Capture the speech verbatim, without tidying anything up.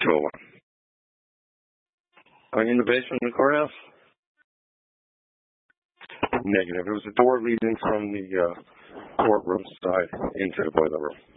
two oh one. Are you in the basement of the courthouse? Negative. It was a door leading from the uh, courtroom side into the boiler room.